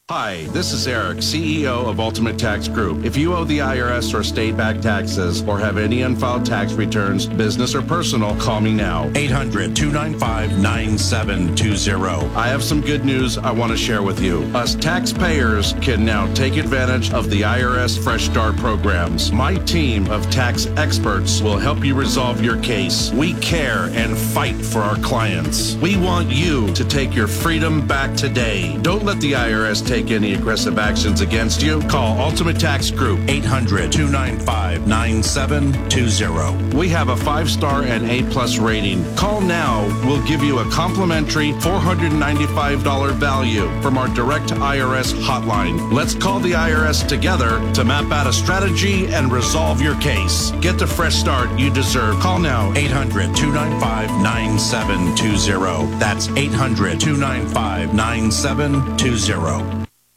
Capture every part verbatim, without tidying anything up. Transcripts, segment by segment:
Hi, this is Eric, C E O of Ultimate Tax Group. If you owe the I R S or state-backed taxes or have any unfiled tax returns, business or personal, call me now. eight hundred, two nine five, nine seven two zero. I have some good news I want to share with you. Us taxpayers can now take advantage of the I R S Fresh Start programs. My team of tax experts will help you resolve your case. We care and fight for our clients. We want you to take your freedom back today. Don't let the I R S take any aggressive actions against you. Call Ultimate Tax Group. eight hundred, two nine five, nine seven two zero. We have a five-star and A-plus rating. Call now. We'll give you a complimentary four hundred ninety-five dollars value from our direct I R S hotline. Let's call the I R S together to map out a strategy and resolve your case. Get the fresh start you deserve. Call now. eight hundred, two nine five, nine seven two zero. That's eight hundred, two nine five, nine seven two zero.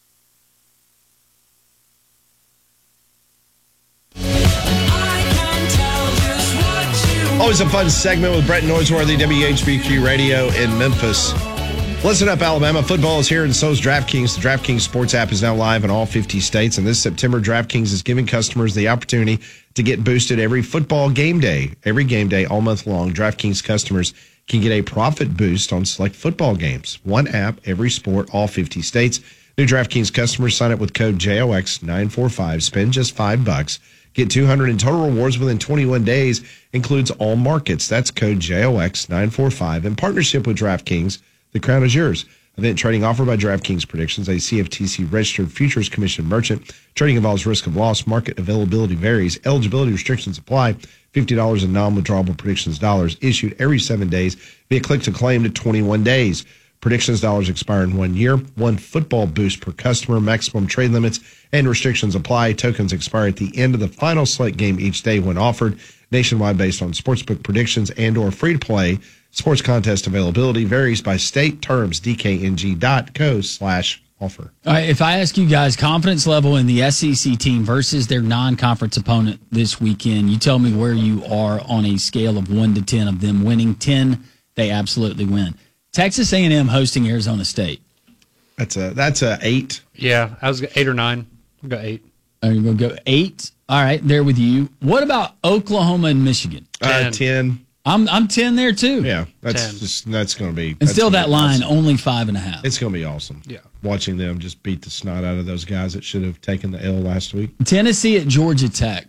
Always a fun segment with Brett Noiseworthy, W H B Q Radio in Memphis. Listen up, Alabama. Football is here, and so is DraftKings. The DraftKings Sports app is now live in all fifty states, and this September, DraftKings is giving customers the opportunity to get boosted every football game day. Every game day, all month long, DraftKings customers can get a profit boost on select football games. One app, every sport, all fifty states. New DraftKings customers sign up with code J O X nine four five. Spend just five bucks. Get two hundred in total rewards within twenty-one days. Includes all markets. That's code J O X nine four five. In partnership with DraftKings, the crown is yours. Event trading offered by DraftKings Predictions, a C F T C registered futures commission merchant. Trading involves risk of loss. Market availability varies. Eligibility restrictions apply. fifty dollars in non-withdrawable predictions dollars issued every seven days via click to claim to twenty-one days. Predictions dollars expire in one year. One football boost per customer. Maximum trade limits and restrictions apply. Tokens expire at the end of the final select game each day when offered. Nationwide based on sportsbook predictions and or free-to-play. Sports contest availability varies by state. Terms, D K N G dot co slash offer. All right, if I ask you guys confidence level in the S E C team versus their non-conference opponent this weekend, you tell me where you are on a scale of one to ten of them winning. ten, they absolutely win. Texas A and M hosting Arizona State. That's a that's a eight. Yeah, I was eight or nine. I'll go eight. Are you going to go eight? All right, there with you. What about Oklahoma and Michigan? Uh, ten. I'm I'm ten there too. Yeah, that's ten. just that's going to be. And still that line awesome. only five and a half. It's going to be awesome. Yeah, watching them just beat the snot out of those guys that should have taken the L last week. Tennessee at Georgia Tech.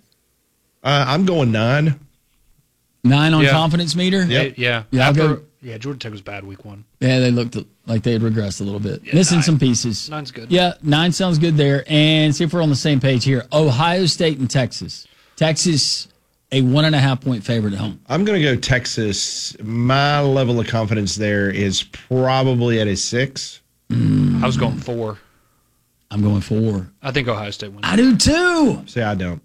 Uh, I'm going nine. Nine on yeah. confidence meter. Yep. Yeah, yeah. After, Go, yeah, Georgia Tech was bad week one. Yeah, they looked like they had regressed a little bit, yeah, missing nine. some pieces. Nine's good. Yeah, nine sounds good there. And see if we're on the same page here. Ohio State and Texas. Texas, a one and a half point favorite at home. I'm going to go Texas. My level of confidence there is probably at a six. Mm. I was going four. I'm going four. I think Ohio State wins. I do too. See, I don't.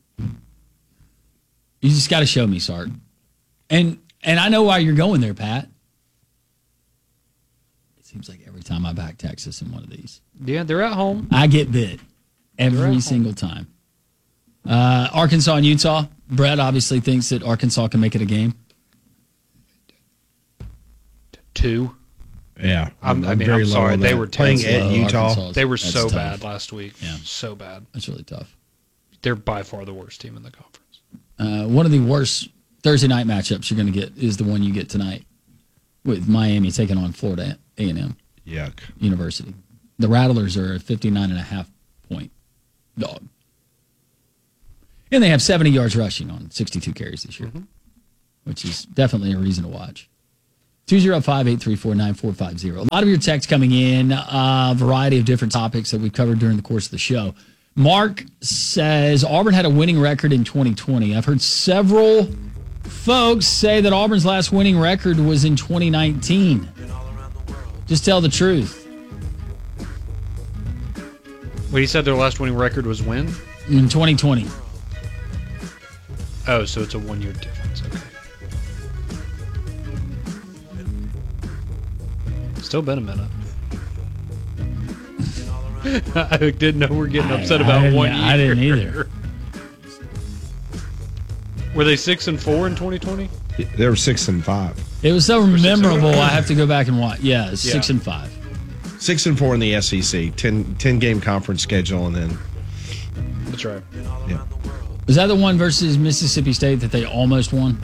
You just got to show me, Sark. And and I know why you're going there, Pat. It seems like every time I back Texas in one of these, Yeah, they're at home. I get bit every single time. Uh, Arkansas and Utah. Brett obviously thinks that Arkansas can make it a game. Two. Yeah, I'm, I mean, I'm sorry. They were playing terrible. at Utah. Arkansas's- They were that's so tough. bad last week. Yeah. So bad. That's really tough. They're by far the worst team in the conference. Uh, one of the worst Thursday night matchups you're going to get is the one you get tonight with Miami taking on Florida A and M Yuck. University. The Rattlers are a fifty-nine and a half point dog. And they have seventy yards rushing on sixty-two carries this year, mm-hmm. which is definitely a reason to watch. two oh five, eight three four, nine four five zero. A lot of your texts coming in, a uh, variety of different topics that we've covered during the course of the show. Mark says Auburn had a winning record in twenty twenty. I've heard several folks say that Auburn's last winning record was in twenty nineteen. Just tell the truth. Well, you said their last winning record was when? In twenty twenty. Oh, so it's a one-year difference. Okay. Still been a minute. I didn't know we're getting upset I, about I one year. I didn't either. Were they six and four in twenty twenty? They were six and five. It was so memorable. I have to go back and watch. Yeah, it's six Yeah. and five. Six and four in the S E C, ten, ten game conference schedule, and then That's right. yeah. Was that the one versus Mississippi State that they almost won?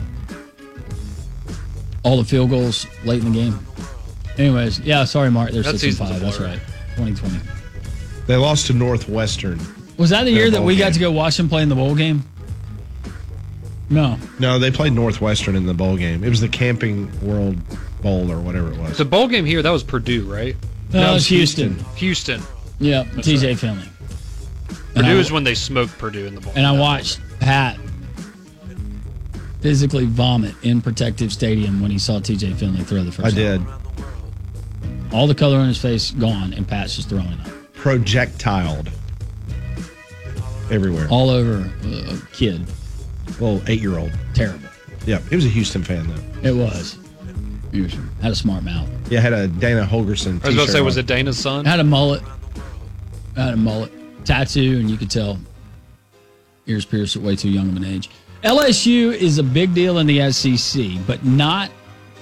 All the field goals late in the game. Anyways, yeah, sorry, Mark. They're That six and season's a five. That's blur. right. twenty twenty. They lost to Northwestern. Was that the In a year that bowl we game. got to go watch them play in the bowl game? No. No, they played Northwestern in the bowl game. It was the Camping World Bowl or whatever it was. The bowl game here, that was Purdue, right? No, No, it's it's Houston. Houston. Yeah, T J Finley. And Purdue I- is when they smoked Purdue in the bowl. And I watched Pat physically vomit in Protective Stadium when he saw T J Finley throw the first I time. did. All the color on his face gone, and Pat's just throwing up. Projectiled everywhere. All over a kid. Little eight-year-old. Terrible. Yeah, he was a Houston fan, though. It was. He was- had a smart mouth. Yeah, had a Dana Holgerson I was about to say, t-shirt was on. it Dana's son? Had a mullet. Had a mullet. Tattoo, and you could tell ears pierced at way too young of an age. L S U is a big deal in the S E C, but not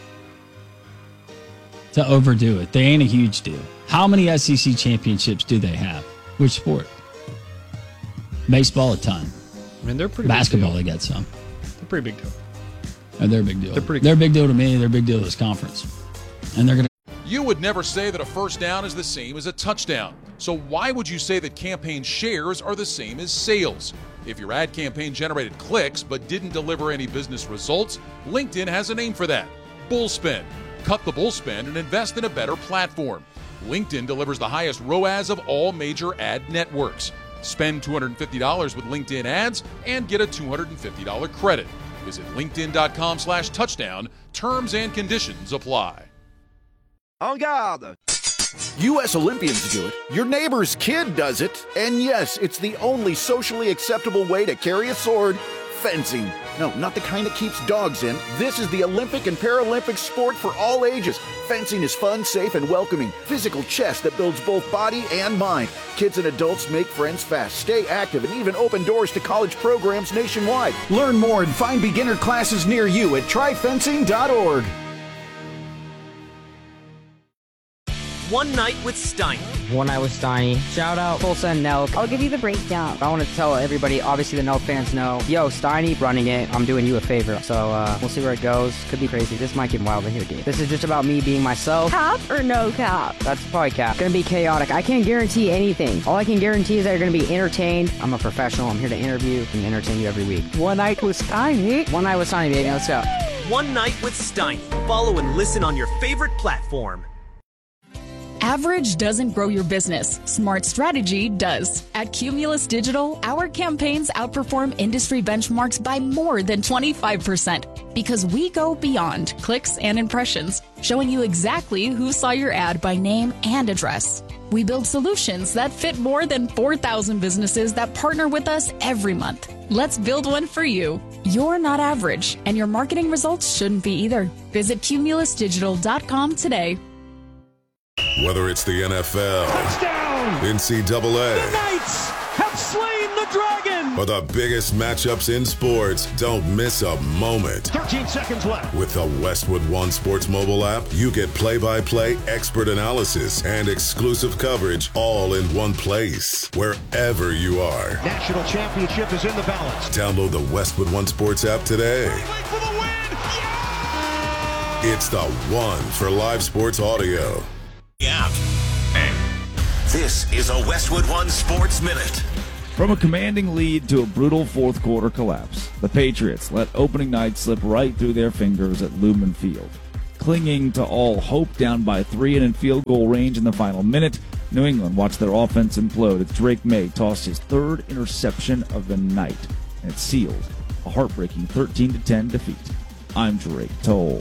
to overdo it. They ain't a huge deal. How many S E C championships do they have? Which sport? Baseball, a ton. I mean, they're pretty Basketball, big they got some. deal. They're pretty big deal. Uh, They're a big deal. They're pretty- They're a big deal to me. They're a big deal to this conference. And they're going to. You would never say that a first down is the same as a touchdown. So why would you say that campaign shares are the same as sales? If your ad campaign generated clicks but didn't deliver any business results, LinkedIn has a name for that. Bullspend. Cut the bullspend and invest in a better platform. LinkedIn delivers the highest R O A S of all major ad networks. Spend two hundred fifty dollars with LinkedIn ads and get a two hundred fifty dollars credit. Visit linkedin.com slash touchdown. Terms and conditions apply. En garde! U S Olympians do it, your neighbor's kid does it, and yes, it's the only socially acceptable way to carry a sword, fencing. No, not the kind that keeps dogs in. This is the Olympic and Paralympic sport for all ages. Fencing is fun, safe, and welcoming. Physical chess that builds both body and mind. Kids and adults make friends fast, stay active, and even open doors to college programs nationwide. Learn more and find beginner classes near you at try fencing dot org. One Night with Steiny. One Night with Steiny. Shout out Tulsa and Nelk. I'll give you the breakdown. I want to tell everybody, obviously the Nelk fans know, yo, Steiny running it, I'm doing you a favor. So uh, we'll see where it goes. Could be crazy. This might get wild in here, dude. This is just about me being myself. Cap or no cap? That's probably cap. Gonna be chaotic. I can't guarantee anything. All I can guarantee is that you're gonna be entertained. I'm a professional. I'm here to interview and entertain you every week. One Night with Steiny. One Night with Steiny, baby. Let's go. One Night with Steiny. Follow and listen on your favorite platform. Average doesn't grow your business. Smart strategy does. At Cumulus Digital, our campaigns outperform industry benchmarks by more than twenty-five percent because we go beyond clicks and impressions, showing you exactly who saw your ad by name and address. We build solutions that fit more than four thousand businesses that partner with us every month. Let's build one for you. You're not average, and your marketing results shouldn't be either. Visit cumulus digital dot com today. Whether it's the N F L, touchdown, N C double A, the Knights have slain the dragon, or the biggest matchups in sports, don't miss a moment. thirteen seconds left. With the Westwood One Sports mobile app, you get play-by-play expert analysis and exclusive coverage all in one place, wherever you are. National championship is in the balance. Download the Westwood One Sports app today. For the win. Yeah! It's the one for live sports audio. Yeah. This is a Westwood One Sports Minute. From a commanding lead to a brutal fourth quarter collapse, the Patriots let opening night slip right through their fingers at Lumen Field. Clinging to all hope, down by three and in field goal range in the final minute, New England watched their offense implode as Drake May tossed his third interception of the night, and it sealed a heartbreaking thirteen to ten defeat. I'm Drake Toll.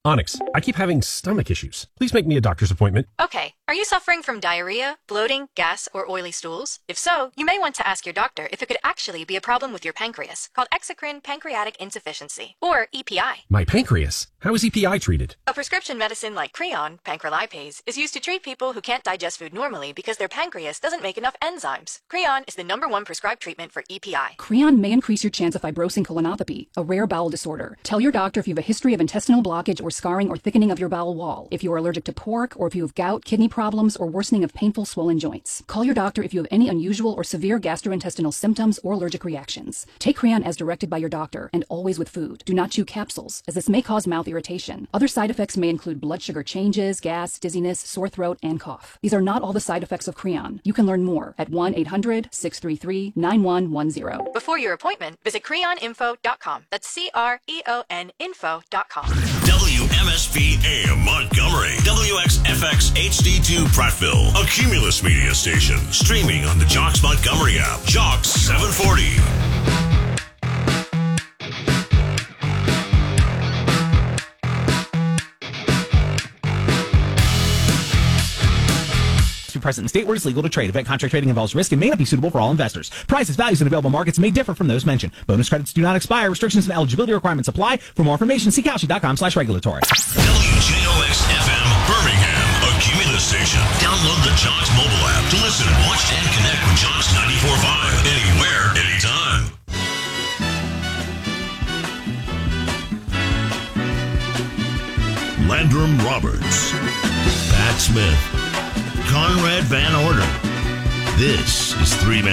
Onyx, I keep having stomach issues. Please make me a doctor's appointment. Okay, are you suffering from diarrhea, bloating, gas, or oily stools? If so, you may want to ask your doctor if it could actually be a problem with your pancreas, called exocrine pancreatic insufficiency, or E P I. My pancreas? How is E P I treated? A prescription medicine like Creon, pancrelipase, is used to treat people who can't digest food normally because their pancreas doesn't make enough enzymes. Creon is the number one prescribed treatment for E P I. Creon may increase your chance of fibrosing colonopathy, a rare bowel disorder. Tell your doctor if you have a history of intestinal blockage or scarring or thickening of your bowel wall, if you are allergic to pork, or if you have gout, kidney problems, or worsening of painful swollen joints. Call your doctor if you have any unusual or severe gastrointestinal symptoms or allergic reactions. Take Creon as directed by your doctor, and always with food. Do not chew capsules, as this may cause mouth irritation. Other side effects may include blood sugar changes, gas, dizziness, sore throat, and cough. These are not all the side effects of Creon. You can learn more at one eight hundred, six three three, nine one one zero. Before your appointment, visit creon info dot com. That's C R E O N info dot com. W M S P A M Montgomery, W X F X H D two Prattville, a Cumulus media station, streaming on the Jocks Montgomery app. Jocks seven forty. Present in state where it's legal to trade. Event contract trading involves risk and may not be suitable for all investors. Prices, values, and available markets may differ from those mentioned. Bonus credits do not expire. Restrictions and eligibility requirements apply. For more information, see Kalshi dot com slash regulatory. W J O X F M Birmingham, a Cumulus station. Download the Jocks mobile app to listen, watch, and connect with Jocks ninety-four point five anywhere, anytime. Landrum Roberts, Pat Smith, Conrad Van Orden. This is Three Man